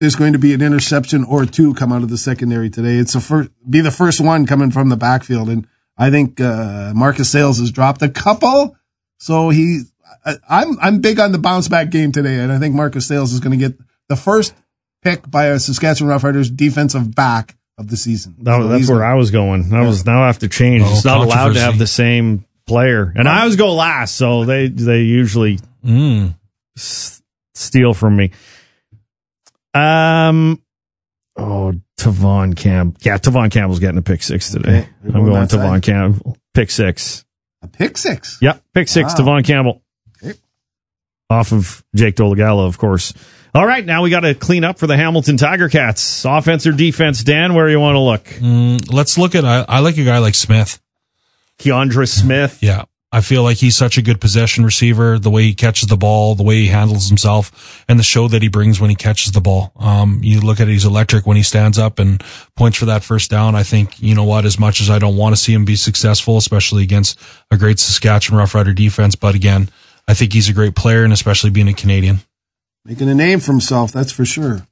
there's going to be an interception or two come out of the secondary today. It's the first one coming from the backfield. And I think, Marcus Sayles has dropped a couple. So I'm big on the bounce back game today. And I think Marcus Sayles is going to get the first pick by a Saskatchewan Roughriders defensive back of the season. That's where I was going. Now I have to change. It's not allowed to have the same player. And I always go last, so they usually steal from me. Tavon Campbell. Yeah, Tavon Campbell's getting a pick six today. Okay. I'm going Tavon Campbell. Pick six. A pick six? Yep, pick six, wow. Tavon Campbell. Okay. Off of Jake Dolegala, of course. All right, now we got to clean up for the Hamilton Tiger Cats. Offense or defense, Dan, where you want to look? Let's look at, I like a guy like Smith. Keandre Smith. Yeah. I feel like he's such a good possession receiver, the way he catches the ball, the way he handles himself, and the show that he brings when he catches the ball. You look at it, he's electric when he stands up and points for that first down. I think, you know what, as much as I don't want to see him be successful, especially against a great Saskatchewan Rough Rider defense, but again, I think he's a great player, and especially being a Canadian. Making a name for himself, that's for sure.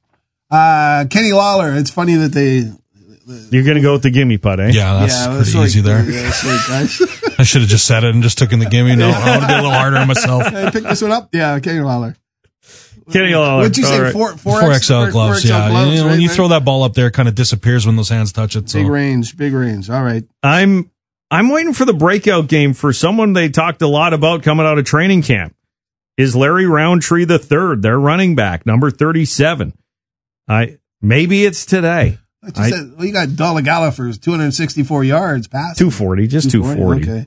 Kenny Lawler, it's funny that You're going to go with the gimme putt, eh? Yeah, that's pretty easy there. Yeah, that's right, guys. I should have just said it and just took in the gimme. No, I want to be a little harder on myself. Hey, pick this one up. Yeah, Kenny Lawler. Kenny Lawler. What'd you say? Right. 4XL gloves. 4XL yeah, gloves, when you throw that ball up there, it kind of disappears when those hands touch it. So. Big range. All right. I'm waiting for the breakout game for someone they talked a lot about coming out of training camp. Is Larry Roundtree III, their running back, number 37. Maybe it's today. You got Dolegala for 264 yards passing. 240, just 240. Okay.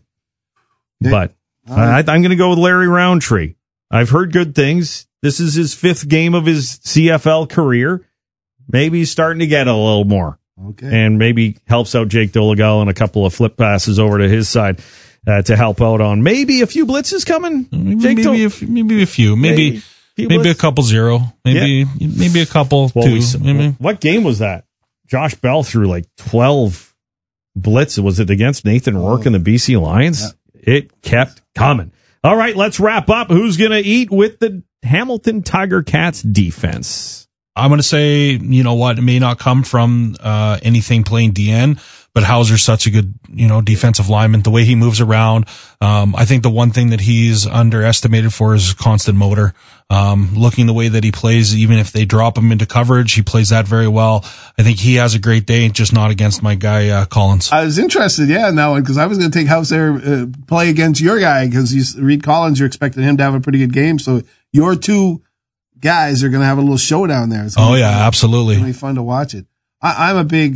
But right. I'm going to go with Larry Roundtree. I've heard good things. This is his 5th game of his CFL career. Maybe he's starting to get a little more. Okay. And maybe helps out Jake Dolegala and a couple of flip passes over to his side to help out on maybe a few blitzes coming. Maybe a few. Maybe a couple zero. Maybe a couple two. What game was that? Josh Bell threw like 12 blitzes. Was it against Nathan Rourke and the BC Lions? Yeah. It kept coming. All right, let's wrap up. Who's going to eat with the Hamilton Tiger Cats defense? I'm going to say, you know what, it may not come from anything playing DN, but Hauser's such a good, defensive lineman. The way he moves around, I think the one thing that he's underestimated for is constant motor. Looking the way that he plays, even if they drop him into coverage, he plays that very well. I think he has a great day, just not against my guy, Collins. I was interested, in that one, because I was going to take Hauser play against your guy, because Reed Collins, you're expecting him to have a pretty good game. So your two guys are going to have a little showdown there. Absolutely. It's going to be fun to watch it. I'm a big,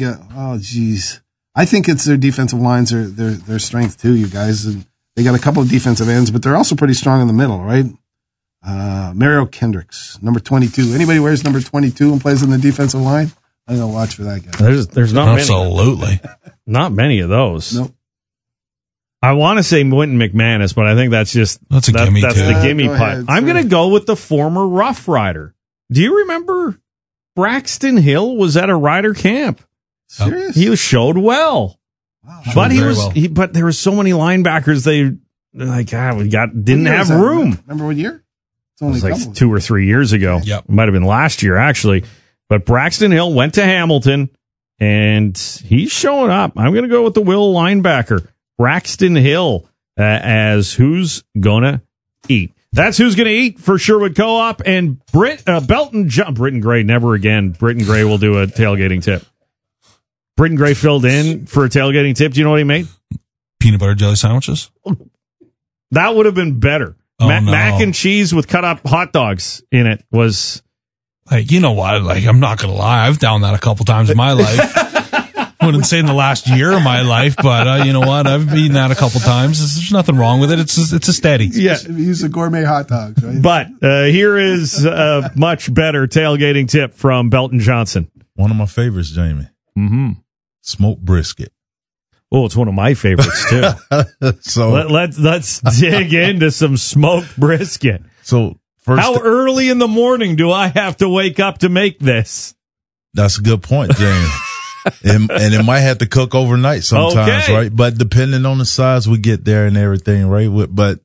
I think it's their defensive lines are their strength too, you guys. And they got a couple of defensive ends, but they're also pretty strong in the middle, right? Mario Kendricks, number 22. Anybody wears number 22 and plays in the defensive line? I'm going to watch for that guy. There's not many. Absolutely. Not many of those. Nope. I want to say Wynton McManus, but I think that's a gimme too. The gimme putt. I'm going to go with the former Rough Rider. Do you remember Braxton Hill was at a Rider camp? Serious? He showed well. Wow. But but there were so many linebackers didn't have room. Remember what year? It was like 2 or 3 years ago. Yep. It might have been last year, actually. But Braxton Hill went to Hamilton, and he's showing up. I'm going to go with the Will linebacker, Braxton Hill, as who's going to eat. That's who's going to eat for Sherwood Co-op. And Britton Gray, never again. Britton Gray will do a tailgating tip. Britton Gray filled in for a tailgating tip. Do you know what he made? Peanut butter jelly sandwiches. That would have been better. Mac and cheese with cut up hot dogs in it was. Like, you know what? Like, I'm not going to lie. I've done that a couple times in my life. I wouldn't say in the last year of my life, but you know what? I've eaten that a couple times. There's nothing wrong with it. It's a steady. Yeah. Use the gourmet hot dogs, right? But here is a much better tailgating tip from Belton Johnson. One of my favorites, Jamie. Mm-hmm. Smoked brisket. Oh, it's one of my favorites too. So let's dig into some smoked brisket. So first, how early in the morning do I have to wake up to make this? That's a good point, James. and it might have to cook overnight sometimes, right? But depending on the size we get there and everything, right? But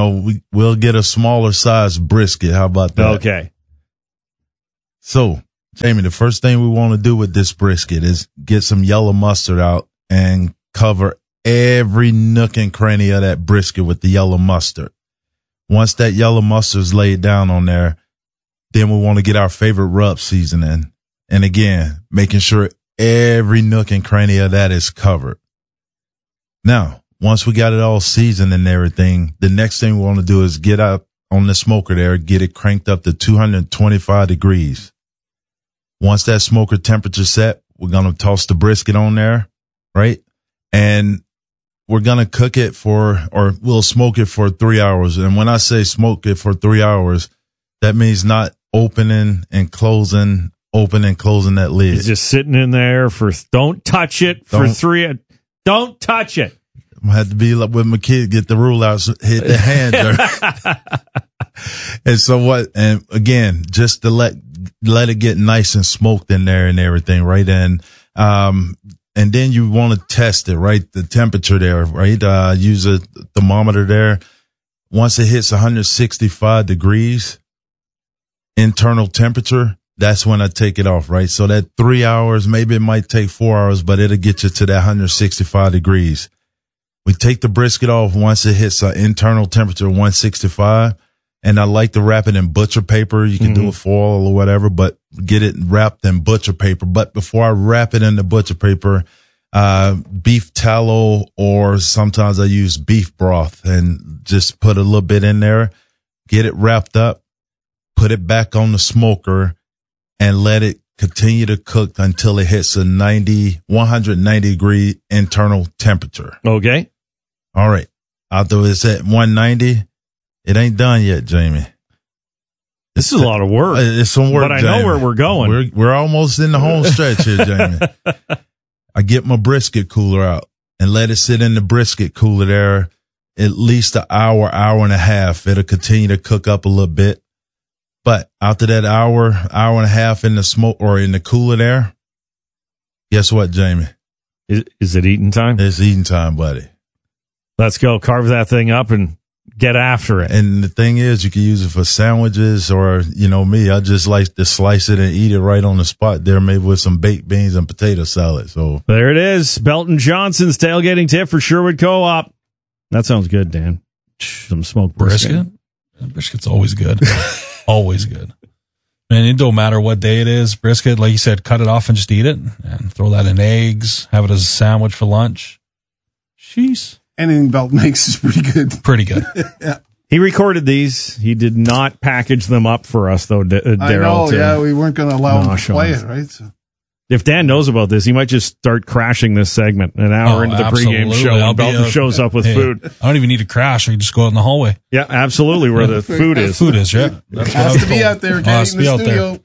we'll get a smaller size brisket. How about that? Okay. So Jamie, the first thing we want to do with this brisket is get some yellow mustard out and cover every nook and cranny of that brisket with the yellow mustard. Once that yellow mustard is laid down on there, then we want to get our favorite rub seasoning. And again, making sure every nook and cranny of that is covered. Now, once we got it all seasoned and everything, the next thing we want to do is get up on the smoker there, get it cranked up to 225 degrees. Once that smoker temperature set, we're going to toss the brisket on there, right? And we're going to cook it we'll smoke it for 3 hours. And when I say smoke it for 3 hours, that means not opening and closing that lid. It's just sitting in there don't touch it for 3. Don't touch it. I had to be like with my kid, get the rule out, hit the hand. And so what? And again, just to let it get nice and smoked in there and everything, right? And then you want to test it, right? The temperature there, right? Use a thermometer there. Once it hits 165 degrees internal temperature, that's when I take it off, right? So that 3 hours, maybe it might take 4 hours, but it'll get you to that 165 degrees. We take the brisket off once it hits an internal temperature, 165. And I like to wrap it in butcher paper. You can do a foil or whatever, but get it wrapped in butcher paper. But before I wrap it in the butcher paper, beef tallow, or sometimes I use beef broth, and just put a little bit in there, get it wrapped up, put it back on the smoker, and let it continue to cook until it hits a 190 degree internal temperature. Okay. All right. After it's at 190, it ain't done yet, Jamie. This is a lot of work. It's some work, but I know where we're going. We're almost in the home stretch here, Jamie. I get my brisket cooler out and let it sit in the brisket cooler there at least an hour and a half. It'll continue to cook up a little bit. But after that hour and a half in the smoke or in the cooler there, guess what, Jamie? Is it eating time? It's eating time, buddy. Let's go carve that thing up and get after it. And the thing is, you can use it for sandwiches, or, me, I just like to slice it and eat it right on the spot there, maybe with some baked beans and potato salad. So there it is. Belton Johnson's tailgating tip for Sherwood Co-op. That sounds good, Dan. Some smoked brisket. Brisket's always good. Always good. Man, it don't matter what day it is. Brisket, like you said, cut it off and just eat it, and throw that in eggs. Have it as a sandwich for lunch. Jeez. Anything Belton makes is pretty good. Pretty good. Yeah. He recorded these. He did not package them up for us, though, Daryl. I know, yeah. We weren't going to allow him to play it, right? So. If Dan knows about this, he might just start crashing this segment an hour into the pregame show, and Belton shows up with food. I don't even need to crash. I can just go out in the hallway. Yeah, absolutely, where the food is. Food is, yeah. That's has to be out there, Kenny, in the studio.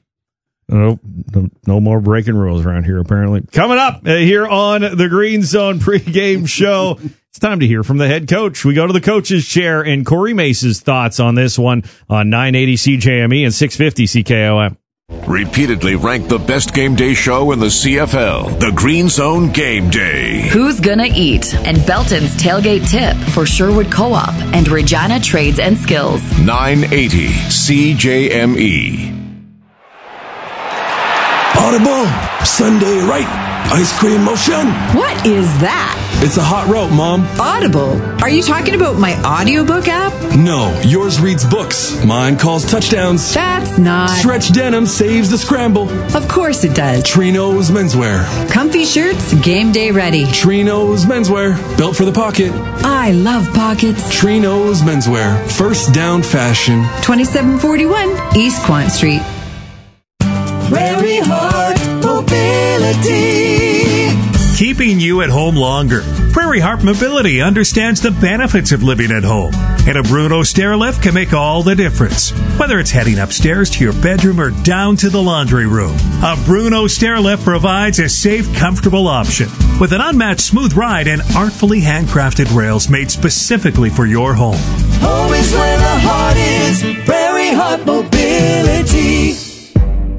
No more breaking rules around here, apparently. Coming up here on the Green Zone pregame show, it's time to hear from the head coach. We go to the coach's chair, and Corey Mace's thoughts on this one on 980 CJME and 650 CKOM. Repeatedly ranked the best game day show in the CFL, the Green Zone Game Day. Who's Gonna Eat? And Belton's tailgate tip for Sherwood Co-op and Regina Trades and Skills. 980 CJME. Audible, Sunday right, ice cream motion. What is that? It's a hot rope, Mom. Audible. Are you talking about my audiobook app? No, yours reads books. Mine calls touchdowns. That's not. Stretch denim saves the scramble. Of course it does. Trino's menswear. Comfy shirts, game day ready. Trino's menswear, built for the pocket. I love pockets. Trino's menswear, first down fashion. 2741 East Quant Street. Prairie Heart Mobility. Keeping you at home longer. Prairie Heart Mobility understands the benefits of living at home, and a Bruno stair lift can make all the difference. Whether it's heading upstairs to your bedroom or down to the laundry room, a Bruno stair lift provides a safe, comfortable option with an unmatched smooth ride and artfully handcrafted rails made specifically for your home. Home is where the heart is. Prairie Heart Mobility.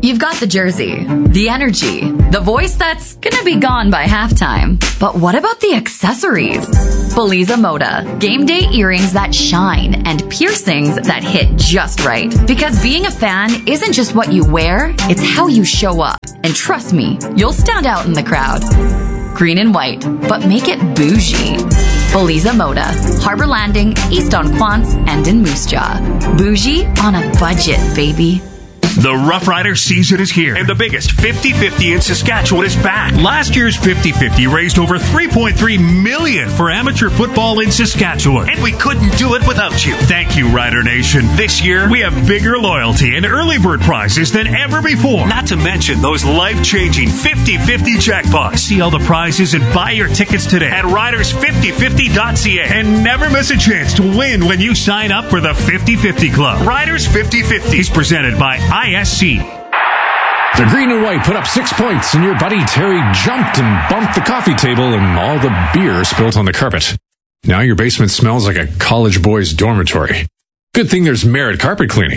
You've got the jersey, the energy, the voice that's gonna be gone by halftime. But what about the accessories? Beliza Moda. Game day earrings that shine and piercings that hit just right. Because being a fan isn't just what you wear, it's how you show up. And trust me, you'll stand out in the crowd. Green and white, but make it bougie. Beliza Moda. Harbor Landing, East on Quants, and in Moose Jaw. Bougie on a budget, baby. The Rough Rider season is here, and the biggest 50-50 in Saskatchewan is back. Last year's 50-50 raised over $3.3 million for amateur football in Saskatchewan, and we couldn't do it without you. Thank you, Rider Nation. This year, we have bigger loyalty and early bird prizes than ever before. Not to mention those life-changing 50-50 jackpots. See all the prizes and buy your tickets today at riders5050.ca. And never miss a chance to win when you sign up for the 50-50 Club. Riders 50-50 is presented by ISC. The green and white put up 6 points, and your buddy Terry jumped and bumped the coffee table, and all the beer spilled on the carpet. Now your basement smells like a college boy's dormitory. Good thing there's Merit Carpet Cleaning.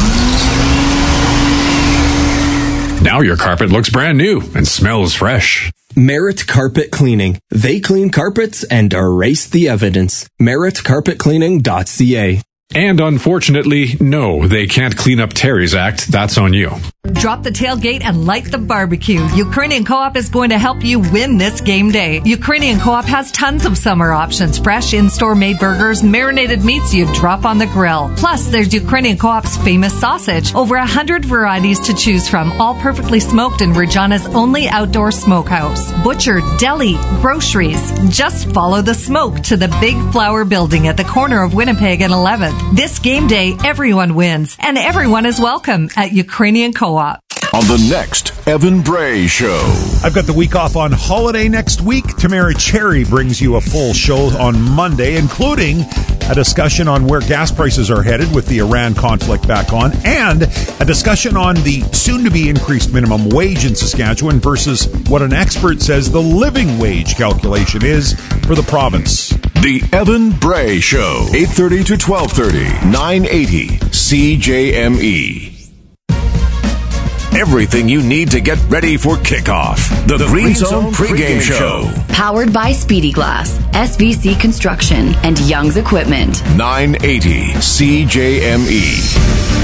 Now your carpet looks brand new and smells fresh. Merit Carpet Cleaning. They clean carpets and erase the evidence. meritcarpetcleaning.ca. And unfortunately, no, they can't clean up Terry's act. That's on you. Drop the tailgate and light the barbecue. Ukrainian Co-op is going to help you win this game day. Ukrainian Co-op has tons of summer options. Fresh in-store made burgers, marinated meats you drop on the grill. Plus, there's Ukrainian Co-op's famous sausage. Over 100 varieties to choose from, all perfectly smoked in Regina's only outdoor smokehouse. Butcher, deli, groceries. Just follow the smoke to the Big Flower Building at the corner of Winnipeg and 11th. This game day, everyone wins, and everyone is welcome at Ukrainian Co-op. On the next Evan Bray Show. I've got the week off on holiday next week. Tamara Cherry brings you a full show on Monday, including a discussion on where gas prices are headed with the Iran conflict back on, and a discussion on the soon-to-be increased minimum wage in Saskatchewan versus what an expert says the living wage calculation is for the province. The Evan Bray Show, 8:30 to 12:30, 980 CJME. Everything you need to get ready for kickoff. The Green Zone pregame show. Powered by Speedy Glass, SVC Construction, and Young's Equipment. 980 CJME.